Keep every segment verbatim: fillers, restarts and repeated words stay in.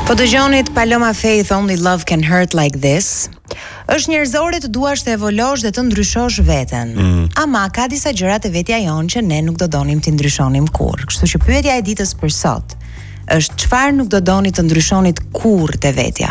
Po dëgjonit Paloma Faith, Only Love Can Hurt Like This. Është njerëzore të duash të evoluosh dhe të ndryshosh veten. Mm. Ama ka disa gjëra të vetja jon që ne nuk do donim të ndryshonim kurr. Kështu që pyetja e ditës për sot është çfarë nuk do doni të ndryshonit kurr te vetja?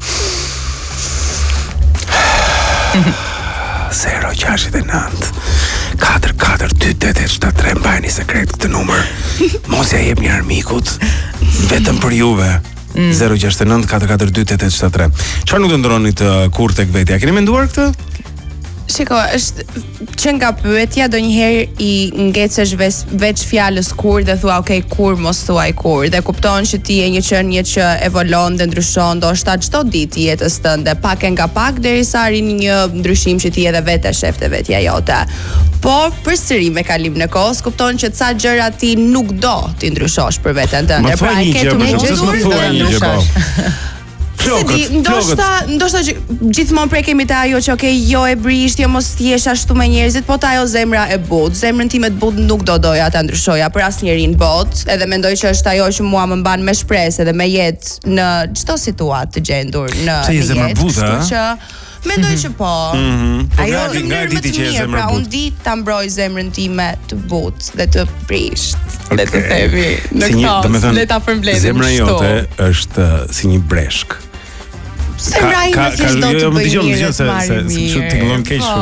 zero gjasht e nëntë katër katër dy tetë shtat tre mbajini sekret këtë numër. Mos ja jepni armikut vetëm për juve. Mm. zero gjasht e nëntë katër katër dy tetë shtat tre. Çfarë nuk do ndroni të kurrë tek vetja? Keni menduar këtë? Shiko, është që nga pyetja donjëherë i ngecesh veç fjalës kurrë dhe thua okay, kurrë mos thuaj kurrë dhe kupton që ti je një qenie që evolon dhe ndryshon ndoshta çdo ditë i jetës tënde, pak e nga pak derisa arrin një ndryshim që ti edhe vetë e shef te vetja jote. Por përsëri me kalim në kohës kupton që ca gjëra ti nuk do ti ndryshosh për veten tënde. Pra e ke të mundur të Flokët, ndoshta, ndoshta gjithmonë prekemi te ajo që okay, jo e brisht, jo mos jesh ashtu me njerëzit, po ta ajo zemra e butë. Zemrën time të butë nuk do doja ta ndryshoja për asnjërin botë, edhe mendoj që është ajo që mua më mban me shpresë edhe me jetë në çdo situatë të gjendur në jetë. Kështu që mendoj që po. Mm-hmm. Ajo në mënyrë më të mirë, pra unë di ta mbroj zemrën time të butë dhe të brisht. Le të themi në këtë, le ta përmbledhim. Zemra jote është si një breshk. Zemra ime thjesht do të bëjë mirë, se se të ngjon keq.